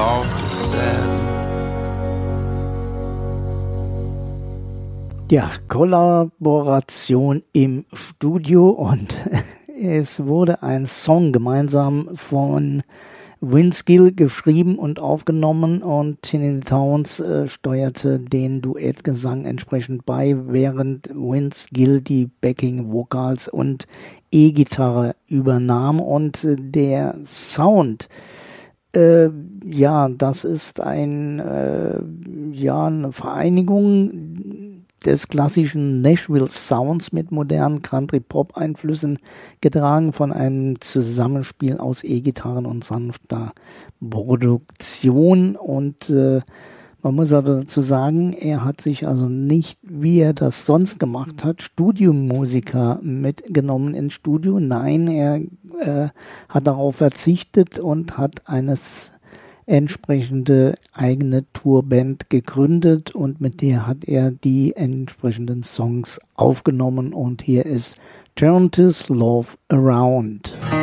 softest said. Ja, Kollaboration im Studio und es wurde ein Song gemeinsam von Vince Gill geschrieben und aufgenommen und Tiny Towns steuerte den Duettgesang entsprechend bei, während Vince Gill die Backing Vocals und E-Gitarre übernahm und der Sound, das ist eine Vereinigung des klassischen Nashville Sounds mit modernen Country-Pop-Einflüssen, getragen von einem Zusammenspiel aus E-Gitarren und sanfter Produktion. Und man muss also dazu sagen, er hat sich also nicht, wie er das sonst gemacht hat, Studiomusiker mitgenommen ins Studio. Nein, er hat darauf verzichtet und hat eines entsprechende eigene Tourband gegründet und mit der hat er die entsprechenden Songs aufgenommen und hier ist Turn This Love Around.